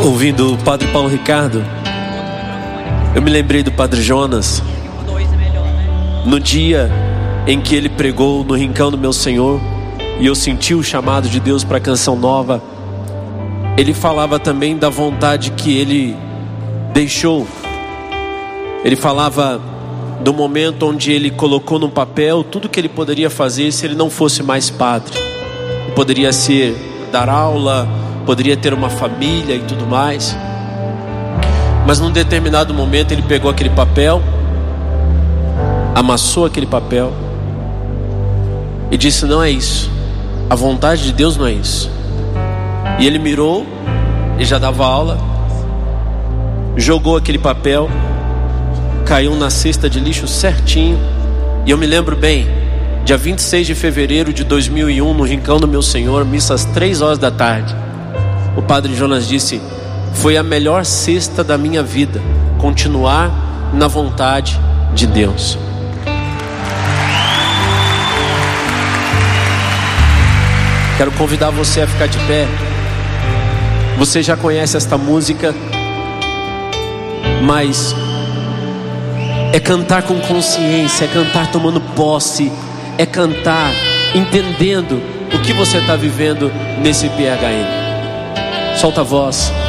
Ouvindo o Padre Paulo Ricardo, eu me lembrei do Padre Jonas. No dia em que ele pregou no Rincão do Meu Senhor, e eu senti o chamado de Deus para a canção nova, ele falava também da vontade que ele deixou. Ele falava do momento onde ele colocou no papel tudo que ele poderia fazer se ele não fosse mais padre. Poderia ser dar aula, poderia ter uma família e tudo mais. Mas num determinado momento ele pegou aquele papel, amassou aquele papel e disse: não é isso, a vontade de Deus não é isso. E ele mirou, ele já dava aula, jogou aquele papel, caiu na cesta de lixo certinho. E eu me lembro bem, dia 26 de fevereiro de 2001, no Rincão do Meu Senhor, missa às 3 horas da tarde, o Padre Jonas disse: foi a melhor cesta da minha vida, continuar na vontade de Deus. Quero convidar você a ficar de pé. Você já conhece esta música, mas é cantar com consciência, é cantar tomando posse, é cantar entendendo o que você está vivendo nesse PHN. Solta a voz.